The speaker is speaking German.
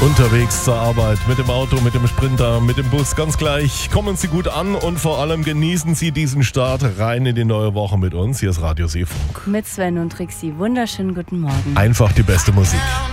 Unterwegs zur Arbeit, mit dem Auto, mit dem Sprinter, mit dem Bus, ganz gleich. Kommen Sie gut an und vor allem genießen Sie diesen Start rein in die neue Woche mit uns. Hier ist Radio Seefunk. Mit Sven und Trixi. Wunderschönen guten Morgen. Einfach die beste Musik.